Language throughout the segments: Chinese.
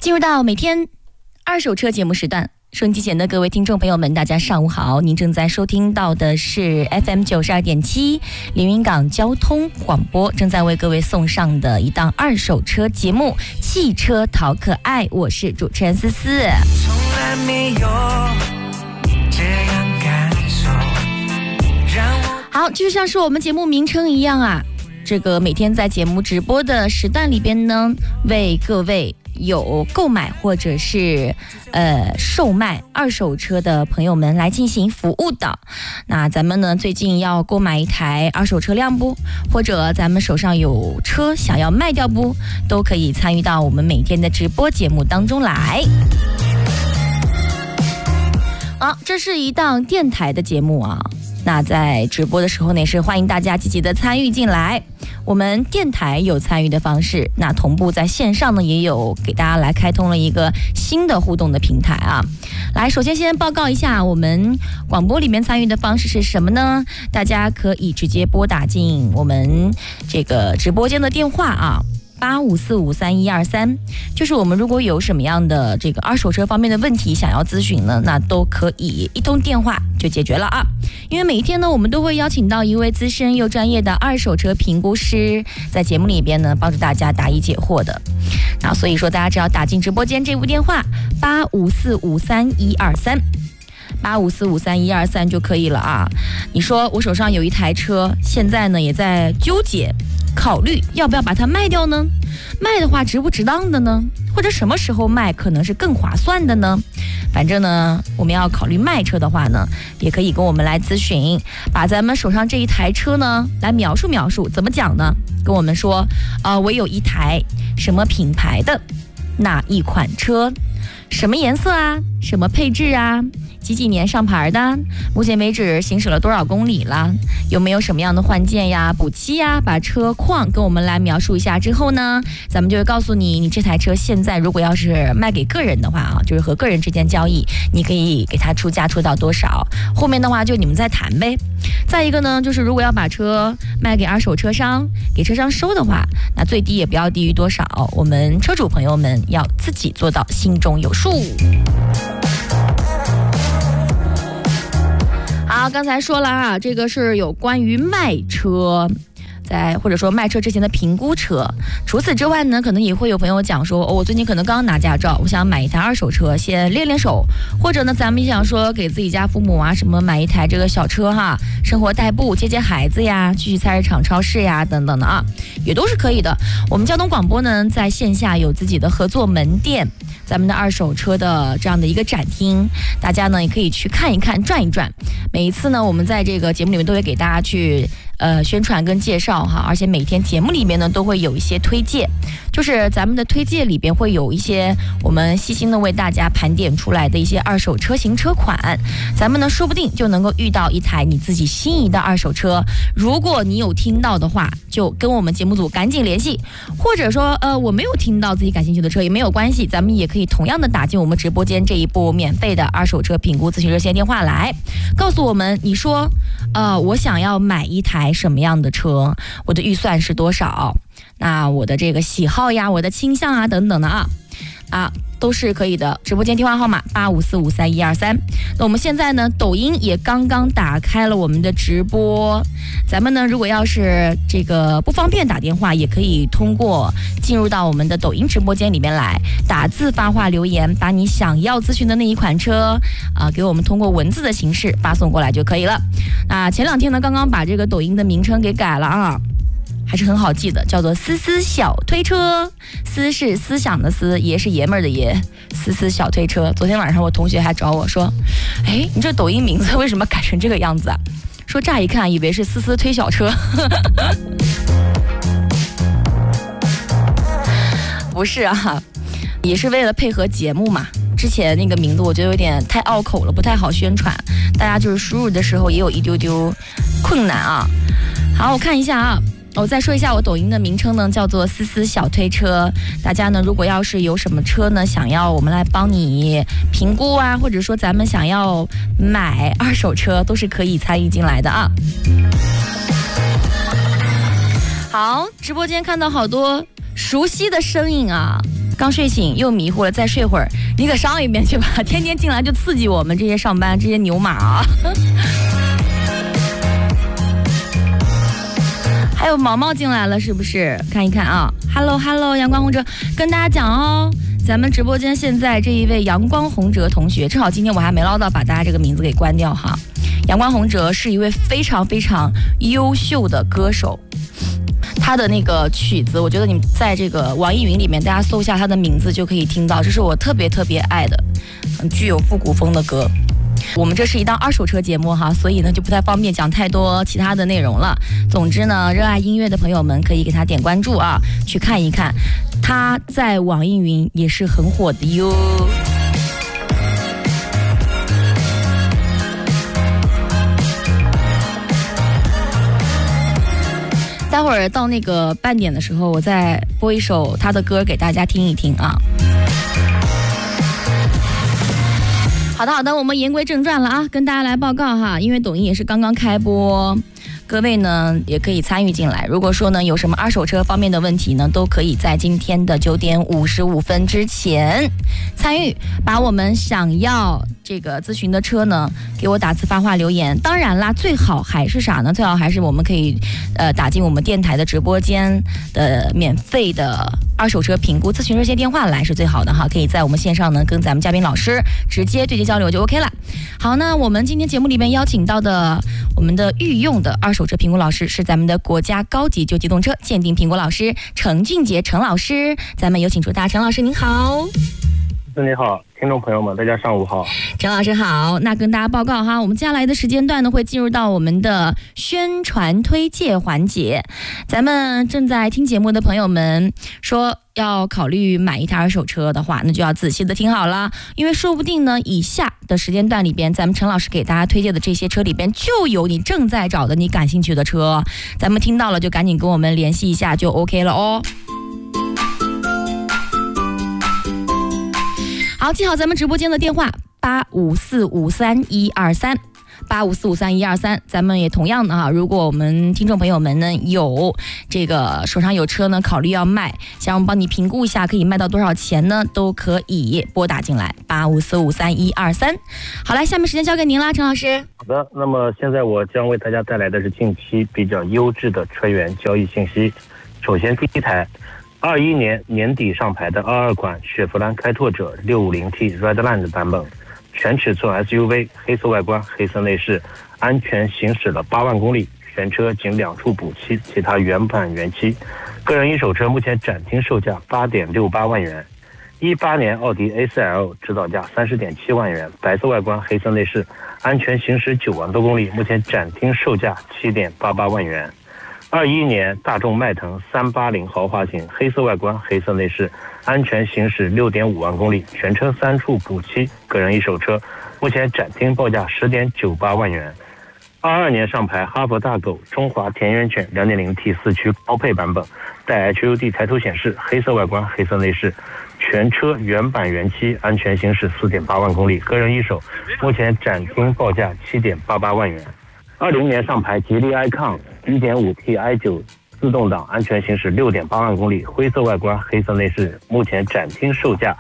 进入到每天二手车节目时段，收音机前的各位听众朋友们，大家上午好！您正在收听到的是 FM92.7 连云港交通广播，正在为各位送上的一档二手车节目《汽车淘可爱》，我是主持人思思。从来没有这样感受。好，就像是我们节目名称一样啊，这个每天在节目直播的时段里边呢，为各位有购买或者是售卖二手车的朋友们来进行服务的。那咱们呢最近要购买一台二手车辆不，或者咱们手上有车想要卖掉不，都可以参与到我们每天的直播节目当中来。好，这是一档电台的节目啊，那在直播的时候呢，也是欢迎大家积极的参与进来。我们电台有参与的方式，那同步在线上呢也有给大家来开通了一个新的互动的平台啊。来，首先先报告一下我们广播里面参与的方式是什么呢？大家可以直接拨打进我们这个直播间的电话啊。85453123，就是我们如果有什么样的这个二手车方面的问题想要咨询呢，那都可以一通电话就解决了啊。因为每一天呢，我们都会邀请到一位资深又专业的二手车评估师，在节目里边呢帮助大家答疑解惑的。然后所以说，大家只要打进直播间这部电话85453123，85453123就可以了啊。你说我手上有一台车，现在呢也在纠结考虑要不要把它卖掉呢？卖的话值不值当的呢？或者什么时候卖可能是更划算的呢？反正呢，我们要考虑卖车的话呢，也可以跟我们来咨询，把咱们手上这一台车呢来描述描述。怎么讲呢？跟我们说，我有一台什么品牌的哪一款车，什么颜色啊，什么配置啊，几年上牌的，目前为止行驶了多少公里了，有没有什么样的换件呀、补漆呀，把车况跟我们来描述一下之后呢，咱们就会告诉你，你这台车现在如果要是卖给个人的话啊，就是和个人之间交易，你可以给他出价出到多少，后面的话就你们再谈呗。再一个呢，就是如果要把车卖给二手车商，给车商收的话，那最低也不要低于多少，我们车主朋友们要自己做到心中有数。好，刚才说了啊，这个是有关于卖车，或者说卖车之前的评估车。除此之外呢，可能也会有朋友讲说，我最近可能刚拿驾照，我想买一台二手车先练练手，或者呢咱们想说给自己家父母啊什么买一台这个小车哈，生活代步，接孩子呀，去菜市场超市呀等等的啊，也都是可以的。我们交通广播呢在线下有自己的合作门店，咱们的二手车的这样的一个展厅，大家呢也可以去看一看转一转。每一次呢我们在这个节目里面都会给大家去宣传跟介绍哈，而且每天节目里面呢都会有一些推荐，就是咱们的推荐里边会有一些我们细心的为大家盘点出来的一些二手车型车款，咱们呢说不定就能够遇到一台你自己心仪的二手车。如果你有听到的话，就跟我们节目组赶紧联系，或者说我没有听到自己感兴趣的车也没有关系，咱们也可以同样的打进我们直播间这一部免费的二手车评估咨询热线电话来，告诉我们你说我想要买一台什么样的车，我的预算是多少，那我的这个喜好呀，我的倾向啊等等的都是可以的。直播间电话号码85453123。那我们现在呢，抖音也刚刚打开了我们的直播，咱们呢如果要是这个不方便打电话，也可以通过进入到我们的抖音直播间里面来，打字发话留言，把你想要咨询的那一款车给我们通过文字的形式发送过来就可以了。前两天呢，刚刚把这个抖音的名称给改了啊，还是很好记的，叫做思思小推车。思是思想的思，爷是爷们儿的爷，思思小推车。昨天晚上我同学还找我说，你这抖音名字为什么改成这个样子啊？说乍一看以为是思思推小车不是啊，也是为了配合节目嘛。之前那个名字我觉得有点太拗口了，不太好宣传，大家就是输入的时候也有一丢丢困难啊。好，我看一下啊，我再说一下我抖音的名称呢，叫做思思小推车。大家呢如果要是有什么车呢想要我们来帮你评估啊，或者说咱们想要买二手车，都是可以参与进来的啊。好，直播间看到好多熟悉的身影啊， 刚睡醒又迷糊了，再睡会儿，你可上一遍去吧，天天进来就刺激我们这些上班这些牛马啊。还有毛毛进来了，是不是？看一看啊 ，Hello， 阳光红哲，跟大家讲哦，咱们直播间现在这一位阳光红哲同学，正好今天我还没唠到把大家这个名字给关掉哈。阳光红哲是一位非常非常优秀的歌手，他的那个曲子，我觉得你在这个网易云里面，大家搜一下他的名字就可以听到，这是我特别特别爱的，很具有复古风的歌。我们这是一档二手车节目哈，所以呢就不太方便讲太多其他的内容了。总之呢，热爱音乐的朋友们可以给他点关注啊，去看一看，他在网易云也是很火的哟。待会儿到那个半点的时候，我再播一首他的歌给大家听一听啊。好的，我们言归正传了啊，跟大家来报告哈，因为抖音也是刚刚开播，各位呢也可以参与进来。如果说呢有什么二手车方面的问题呢，都可以在今天的9点55分之前参与，把我们想要这个咨询的车呢给我打字发话留言。当然啦，最好还是啥呢？最好还是我们可以打进我们电台的直播间的免费的二手车评估咨询热线电话来是最好的哈，可以在我们线上呢跟咱们嘉宾老师直接对接交流就 OK 了。好，那我们今天节目里面邀请到的我们的御用的二手车评估老师是咱们的国家高级旧机动车鉴定评估老师程俊杰程老师，咱们有请出他。程老师您好。 你好，听众朋友们，大家上午好。 程老师好，那跟大家报告哈，我们接下来的时间段呢会进入到我们的宣传推介环节。咱们正在听节目的朋友们说要考虑买一台二手车的话，那就要仔细的听好了，因为说不定呢以下的时间段里边，咱们程老师给大家推荐的这些车里边就有你正在找的你感兴趣的车，咱们听到了就赶紧跟我们联系一下就 OK 了哦。好，记好咱们直播间的电话85453123，85453123。咱们也同样的哈，如果我们听众朋友们呢有这个手上有车呢，考虑要卖，想让我们帮你评估一下可以卖到多少钱呢，都可以拨打进来85453123。好来，下面时间交给您啦，程老师。 好的，那么现在我将为大家带来的是近期比较优质的车源交易信息。首先第一台21年年底上牌的22款雪佛兰开拓者 650T Redline 版本，全尺寸 SUV， 黑色外观，黑色内饰，安全行驶了8万公里，全车仅2处补漆，其他原版原漆。个人一手车目前展厅售价 8.68 万元。18年奥迪 A4L 指导价 30.7 万元，白色外观，黑色内饰，安全行驶9万多公里，目前展厅售价 7.88 万元。21年大众迈腾380豪华型，黑色外观，黑色内饰，安全行驶 6.5 万公里，全车3处补漆，个人一手车，目前展厅报价 10.98 万元。22年上牌哈佛大狗中华田园犬 2.0T 4驱高配版本，带 HUD 抬头显示，黑色外观，黑色内饰，全车原版原漆，安全行驶 4.8 万公里，个人一手，目前展厅报价 7.88 万元。20年上牌吉利 icon 1.5T i9 自动挡，安全行驶 6.8 万公里，灰色外观，黑色内饰，目前展厅售价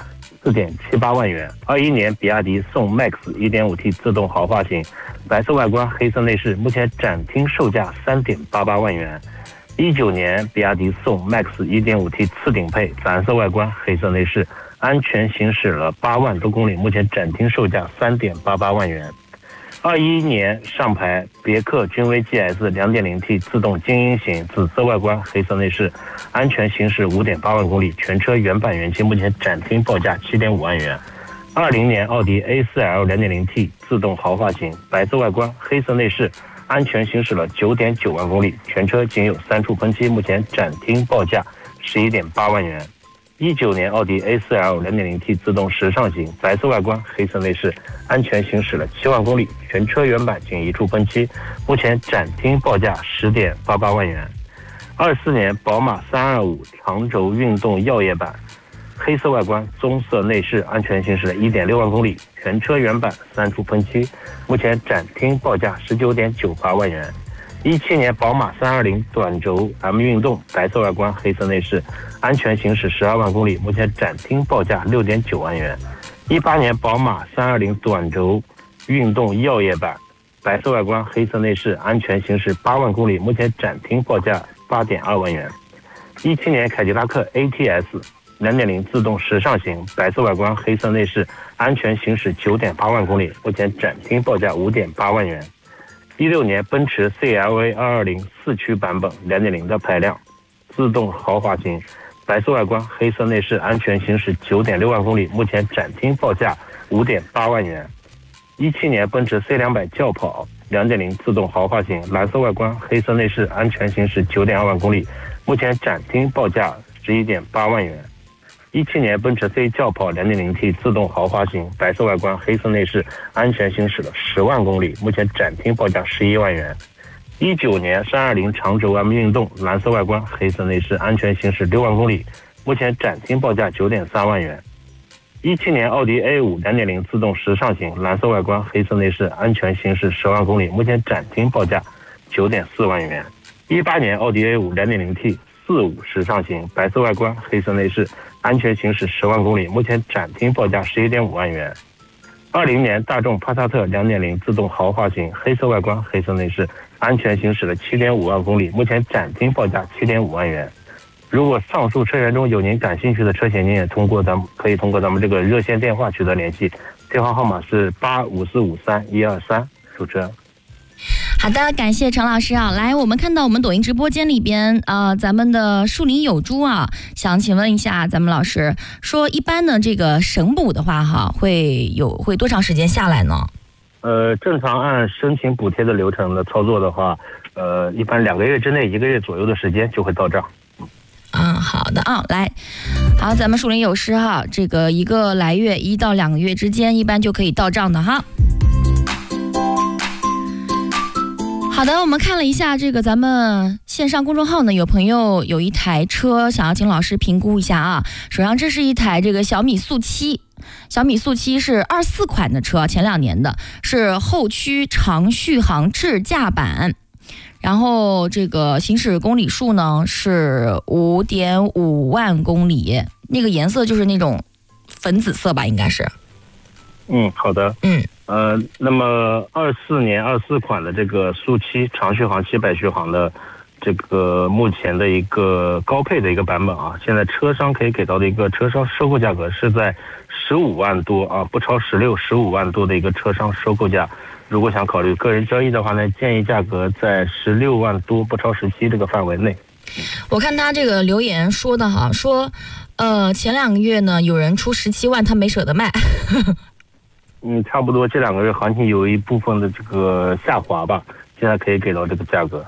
4.78 万元。21年比亚迪宋 MAX 1.5T 自动豪华型，白色外观，黑色内饰，目前展厅售价 3.88 万元。19年比亚迪宋 MAX 1.5T 次顶配，蓝色外观，黑色内饰，安全行驶了8万多公里，目前展厅售价 3.88 万元。21年上牌别克君威 GS 2.0T 自动精英型，紫色外观，黑色内饰，安全行驶 5.8 万公里，全车原版原漆，目前展厅报价 7.5 万元。20年奥迪 A4L 2.0T 自动豪华型，白色外观，黑色内饰，安全行驶了 9.9 万公里，全车仅有3处喷漆，目前展厅报价 11.8 万元。19年奥迪 A4L 2.0T 自动时尚型，白色外观，黑色内饰，安全行驶了7万公里，全车原版仅1处喷漆，目前展厅报价 10.88 万元。24年宝马325长轴运动耀夜版，黑色外观，棕色内饰，安全行驶了 1.6 万公里，全车原版3处喷漆，目前展厅报价 19.98 万元。17年宝马320短轴 M 运动，白色外观，黑色内饰， 安全行驶12万公里，目前展厅报价6.9万元。18年宝马320短轴运动耀夜版，白色外观，黑色内饰，安全行驶8万公里，目前展厅报价8.2万元。17年凯迪拉克 ATS 2.0自动时尚型，白色外观，黑色内饰，安全行驶9.8万公里，目前展厅报价5.8万元。16年奔驰 CLA 220四驱版本2.0的排量，自动豪华型，白色外观，黑色内饰，安全行驶9.6万公里，目前展厅报价5.8万元。17年奔驰 C200 轿跑2.0自动豪华型，蓝色外观，黑色内饰，安全行驶9.2万公里，目前展厅报价11.8万元。17年奔驰 C 轿跑 2.0T 自动豪华型，白色外观，黑色内饰，安全行驶了10万公里，目前展厅报价11万元。19年320长轴 M 运动，蓝色外观，黑色内饰，安全行驶6万公里，目前展厅报价9.3万元。17年奥迪 A5 2.0自动时尚型，蓝色外观，黑色内饰，安全行驶10万公里，目前展厅报价9.4万元。18年奥迪 A5 2.0T 45时尚型，白色外观，黑色内饰，安全行驶10万公里，目前展厅报价11.5万元。20年大众帕萨特2.0自动豪华型，黑色外观，黑色内饰，安全行驶了7.5万公里，目前展厅报价7.5万元。如果上述车源中有您感兴趣的车型，您也可以通过咱们这个热线电话取得联系，电话号码是85453123，主持人。 好的，感谢陈老师啊。来，我们看到我们抖音直播间里边咱们的树林有猪啊，想请问一下咱们老师，说一般的这个省补的话会多长时间下来呢？ 正常按申请补贴的流程的操作的话，一般2个月之内1个月左右的时间就会到账。 好的啊，来，好，咱们树林有诗哈，这个1个来月1到2个月之间一般就可以到账的哈。好的，我们看了一下这个咱们线上公众号呢，有朋友有一台车想要请老师评估一下啊。手上这是一台这个小米速7，小米速7是24款的车，前2年的，是后驱长续航智驾版，然后这个行驶公里数呢是5.5万公里，那个颜色就是那种粉紫色吧，应该是。 好的。那么24年24款的这个速7长续航700续航的这个目前的一个高配的一个版本啊，现在车商可以给到的一个车商收购价格是在15万多啊，不超16，15万多的一个车商收购价。如果想考虑个人交易的话呢，建议价格在16万多不超17这个范围内。 我看他这个留言说的哈，说前2个月呢有人出17万，他没舍得卖。 差不多这2个月行情有一部分的这个下滑吧，现在可以给到这个价格。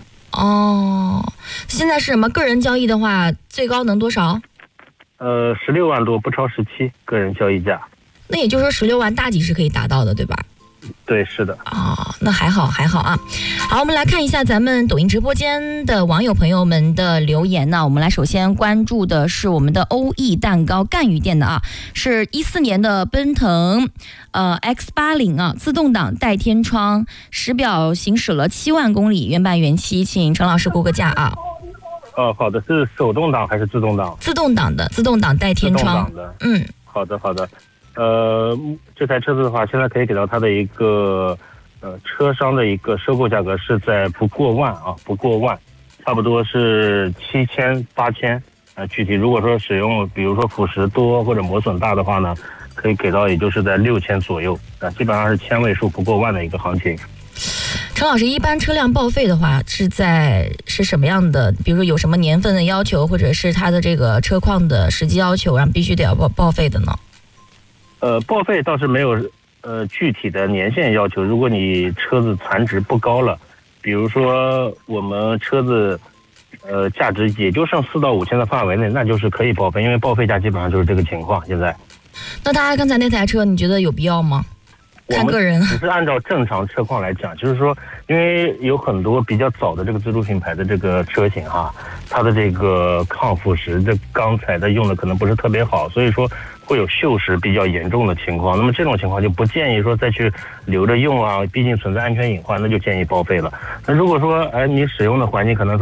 现在是什么？个人交易的话，最高能多少 ？16万多不超17个人交易价。 那也就是说16万大几是可以达到的，对吧？ 对，是的。 那还好啊。好，我们来看一下咱们抖音直播间的网友朋友们的留言呢。我们来首先关注的是我们的欧意蛋糕赣榆店的啊，是14年的奔腾X80啊，自动挡带天窗，实表行驶了7万公里，原版原漆，请陈老师估个价啊。 好的，是手动挡还是自动挡？ 自动挡的，自动挡带天窗。 自动挡的。好的。这台车子的话，现在可以给到它的一个车商的一个收购价格是在不过万，差不多是7000、8000。具体如果说使用比如说腐蚀多或者磨损大的话呢，可以给到也就是在6000左右基本上是千位数不过万的一个行情。 陈老师，一般车辆报废的话是什么样的？比如说有什么年份的要求，或者是它的这个车况的实际要求，然后必须得要报废的呢？ 报废倒是没有具体的年限要求。如果你车子残值不高了，比如说我们车子价值也就剩4到5千的范围内，那就是可以报废，因为报废价基本上就是这个情况。现在， 那他刚才那台车，你觉得有必要吗？看个人。 只是按照正常车况来讲，就是说，因为有很多比较早的这个自主品牌的这个车型哈，它的这个抗腐蚀的钢材的用的可能不是特别好，所以说会有锈蚀比较严重的情况。那么这种情况就不建议说再去留着用啊，毕竟存在安全隐患，那就建议报废了。那如果说你使用的环境可能说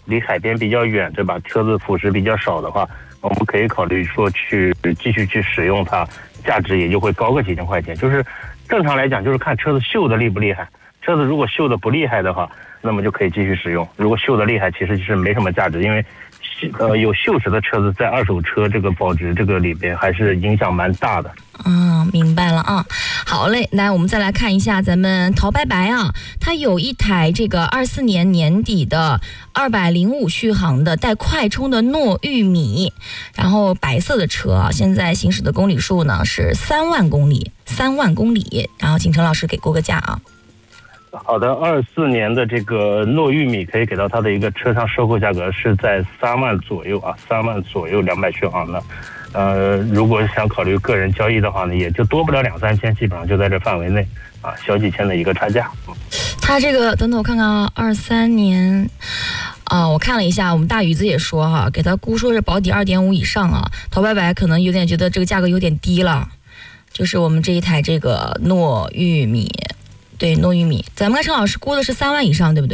离海边比较远，对吧？车子腐蚀比较少的话，我们可以考虑说继续去使用它，价值也就会高个几千块钱。就是正常来讲，就是看车子锈的厉不厉害。车子如果锈的不厉害的话，那么就可以继续使用。如果锈的厉害，其实是没什么价值，因为有锈蚀的车子在二手车这个保值这个里边还是影响蛮大的。 明白了啊。好嘞，来我们再来看一下咱们陶白白啊，他有一台这个24年年底的205续航的带快充的糯玉米，然后白色的车啊，现在行驶的公里数呢是3万公里，然后请陈老师给过个价啊。 好的，24年的这个糯玉米可以给到它的一个车上收购价格是在3万左右啊，3万左右200续航的。如果想考虑个人交易的话呢，也就多不了2-3千，基本上就在这范围内啊，小几千的一个差价。 它这个等等我看看啊，23年啊，我看了一下，我们大鱼子也说哈，给他估说是保底2.5以上啊。陶白白可能有点觉得这个价格有点低了，就是我们这一台这个糯玉米。对，糯玉米，咱们跟陈老师估的是3万以上，对不对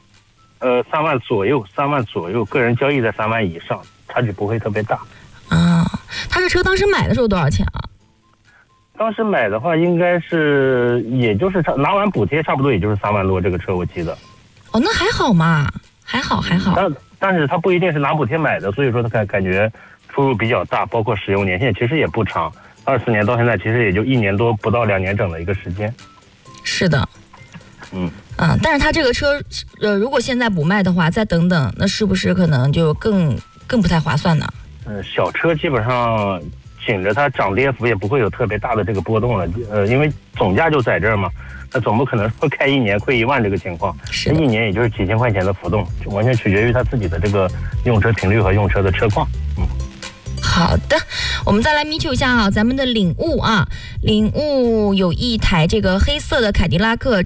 ？3万左右，个人交易在3万以上，差距不会特别大。 他这车当时买的时候多少钱啊？ 当时买的话，应该是也就是拿完补贴，差不多也就是3万多这个车，我记得。 哦，那还好嘛，还好。 但是他不一定是拿补贴买的，所以说他感觉出入比较大，包括使用年限其实也不长，24年到现在其实也就1年多不到2年整的一个时间。 是的，但是他这个车，如果现在不卖的话，再等等，那是不是可能就更不太划算呢？ 小车基本上紧着它涨跌幅也不会有特别大的这个波动了，因为总价就在这儿嘛，那总不可能说开1年亏1万这个情况， 是 1年也就是几千块钱的浮动，就完全取决于他自己的这个用车频率和用车的车况。 好的，我们再来咪求一下啊，咱们的领悟啊，领悟有一台这个黑色的凯迪拉克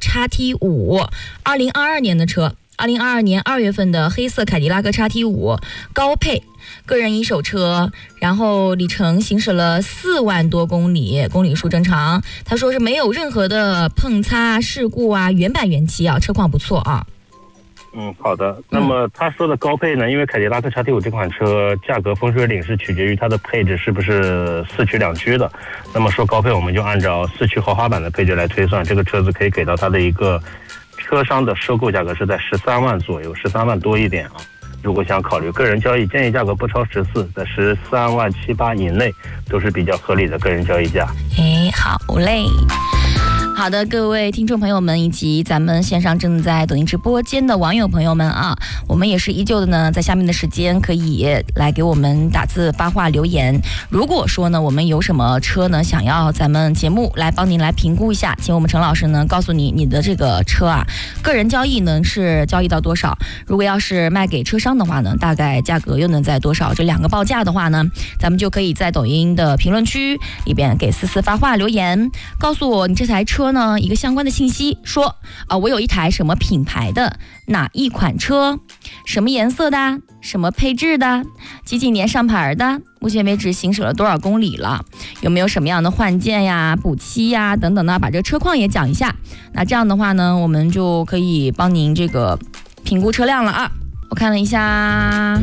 XT5，2022年的车，2022年2月份的黑色凯迪拉克 XT5 高配个人一手车，然后里程行驶了4万多公里，公里数正常。他说是没有任何的碰擦事故啊，原版原漆啊，车况不错啊。 好的。那么他说的高配呢，因为凯迪拉克 XT5 这款车价格风水岭是取决于它的配置是不是4驱2驱的。那么说高配，我们就按照4驱豪华版的配置来推算，这个车子可以给到它的一个车商的收购价格是在13万左右，13万多一点啊。如果想考虑个人交易，建议价格不超14，在13万7、8以内都是比较合理的个人交易价。 好嘞。好的，各位听众朋友们以及咱们线上正在抖音直播间的网友朋友们啊，我们也是依旧的呢，在下面的时间可以来给我们打字发话留言。如果说呢，我们有什么车呢，想要咱们节目来帮您来评估一下，请我们陈老师呢告诉你的这个车啊，个人交易呢是交易到多少？如果要是卖给车商的话呢，大概价格又能在多少？这2个报价的话呢，咱们就可以在抖音的评论区里边给思思发话留言，告诉我你这台车呢一个相关的信息，说我有一台什么品牌的哪一款车，什么颜色的，什么配置的，几年上牌的，目前为止行驶了多少公里了，有没有什么样的换件呀、补漆呀等等的，把这个车况也讲一下。那这样的话呢，我们就可以帮您这个评估车辆了啊。我看了一下，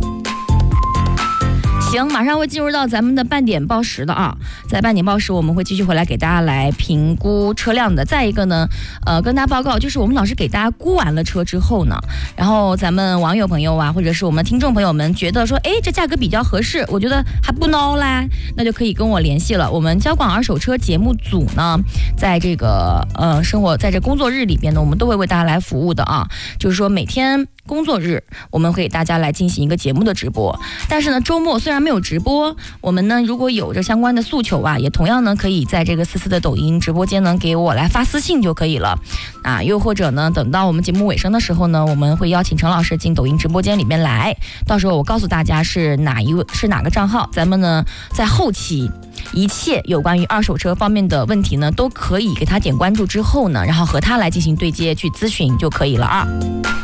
行，马上会进入到咱们的半点报时的啊，在半点报时我们会继续回来给大家来评估车辆的。再一个呢，跟大家报告，就是我们老师给大家估完了车之后呢，然后咱们网友朋友啊，或者是我们听众朋友们觉得说，这价格比较合适，我觉得还不孬啦，那就可以跟我联系了。我们交广二手车节目组呢，在这个生活在这工作日里边呢，我们都会为大家来服务的啊，就是说每天工作日我们会给大家来进行一个节目的直播，但是呢周末虽然没有直播，我们呢如果有着相关的诉求啊，也同样呢可以在这个思思的抖音直播间呢给我来发私信就可以了啊，又或者呢等到我们节目尾声的时候呢，我们会邀请陈老师进抖音直播间里面来，到时候我告诉大家是哪个账号，咱们呢在后期一切有关于二手车方面的问题呢，都可以给他点关注之后呢，然后和他来进行对接去咨询就可以了啊。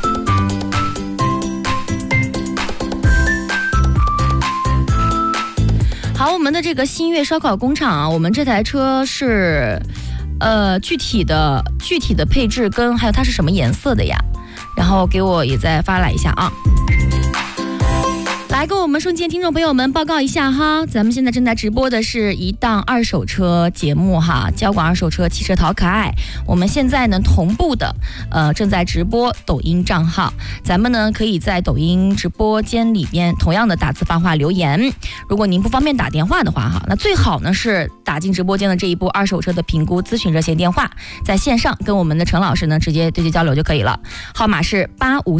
好，我们的这个新月烧烤工厂啊，我们这台车是具体的配置跟还有它是什么颜色的呀？ 然后给我也再发来一下啊。来跟我们瞬间听众朋友们报告一下哈，咱们现在正在直播的是一档二手车节目哈，交广二手车汽车淘可爱。我们现在呢同步的正在直播抖音账号，咱们呢可以在抖音直播间里边同样的打字发话留言。如果您不方便打电话的话哈，那最好呢是打进直播间的这一部二手车的评估咨询热线电话，在线上跟我们的陈老师呢直接对接交流就可以了，号码是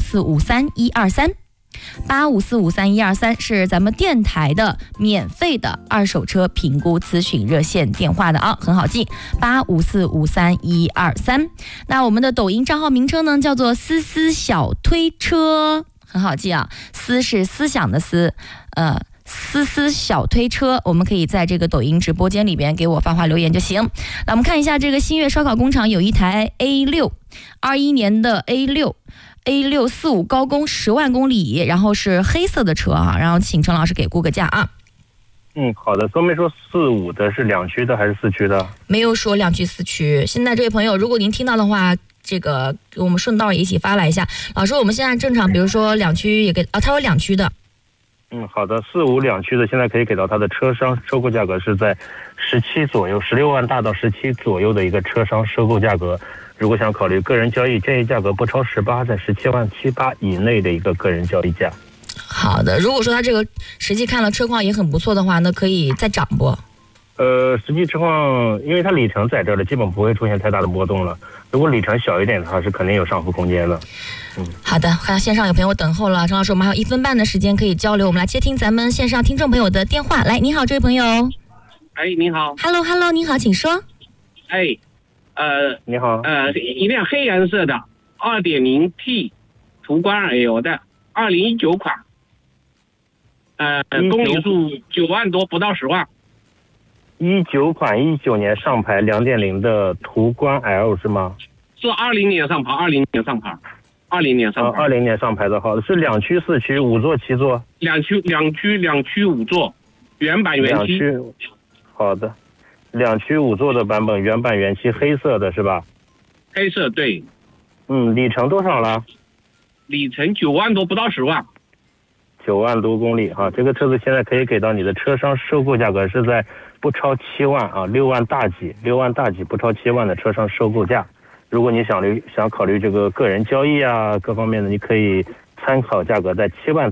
85453123。85453123是咱们电台的免费的二手车评估咨询热线电话的啊，很好记，85453123。那我们的抖音账号名称呢叫做思思小推车，很好记啊，思是思想的思，思思小推车，我们可以在这个抖音直播间里边给我发话留言就行。那我们看一下这个新月烧烤工厂有一台 A6，21年的 A645高功10万公里，然后是黑色的车啊，然后请陈老师给估个价啊。 好的，说没说45的是2驱的还是4驱的？没有说2驱4驱。现在这位朋友，如果您听到的话，这个我们顺道也一起发来一下。老师，我们现在正常，比如说2驱也给他说2驱的。 好的，45 2驱的现在可以给到他的车商收购价格是在17左右，16万大到17左右的一个车商收购价格。如果想考虑个人交易，建议价格不超18，在17万7、8以内的一个个人交易价。 好的，如果说他这个实际看了车况也很不错的话，那可以再涨不？ 实际车况，因为它里程在这儿的，基本不会出现太大的波动了。如果里程小一点的话，是肯定有上浮空间的。 好的，看线上有朋友等候了，陈老师，我们还有1分半的时间可以交流，我们来接听咱们线上听众朋友的电话。来，你好，这位朋友。 你好。 Hello， 你好，请说。 你好。 一辆黑颜色的 2.0T 途观 L 的2019款，公里数9万多，不到10万。 19款19年上牌2.0的途观 L 是吗？ 是20年上牌，20年上牌，20年上牌。 20年上牌的，好的，是2驱、4驱、5座、7座 ？2驱5座，原版原漆。 好的，2驱5座的版本，原版原漆，黑色的是吧？ 黑色，对。 里程多少了？ 里程9万多，不到10万。 9万多公里哈，这个车子现在可以给到你的车商收购价格是在不超7万啊，6万大几不超7万的车商收购价。如果你想考虑这个个人交易啊各方面的，你可以参考价格在7万